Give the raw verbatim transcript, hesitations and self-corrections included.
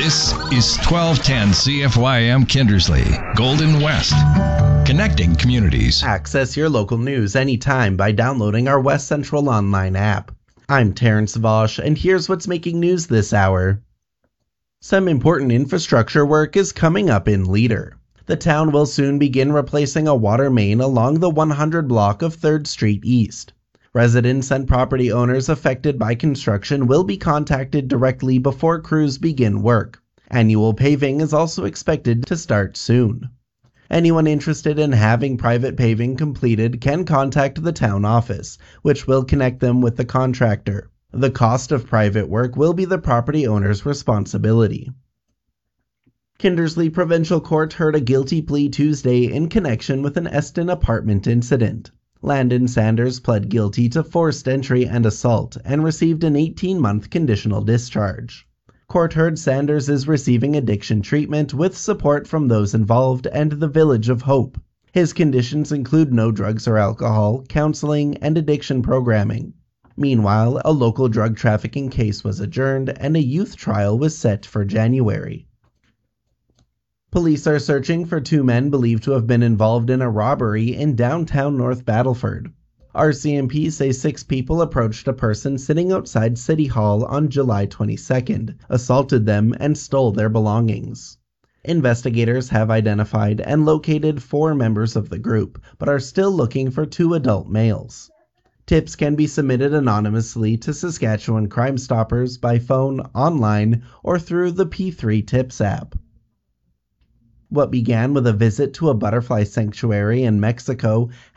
This is twelve ten C F Y M Kindersley, Golden West, connecting communities. Access your local news anytime by downloading our West Central Online app. I'm Terrence Vosh, and here's what's making news this hour. Some important infrastructure work is coming up in Leader. The town will soon begin replacing a water main along the one hundred block of third Street East. Residents and property owners affected by construction will be contacted directly before crews begin work. Annual paving is also expected to start soon. Anyone interested in having private paving completed can contact the town office, which will connect them with the contractor. The cost of private work will be the property owner's responsibility. Kindersley Provincial Court heard a guilty plea Tuesday in connection with an Eston apartment incident. Landon Sanders pled guilty to forced entry and assault and received an eighteen-month conditional discharge. Court heard Sanders is receiving addiction treatment with support from those involved and the Village of Hope. His conditions include no drugs or alcohol, counseling, and addiction programming. Meanwhile, a local drug trafficking case was adjourned and a youth trial was set for January. Police are searching for two men believed to have been involved in a robbery in downtown North Battleford. R C M P say six people approached a person sitting outside City Hall on July twenty-second, assaulted them, and stole their belongings. Investigators have identified and located four members of the group, but are still looking for two adult males. Tips can be submitted anonymously to Saskatchewan Crime Stoppers by phone, online, or through the P three Tips app. What began with a visit to a butterfly sanctuary in Mexico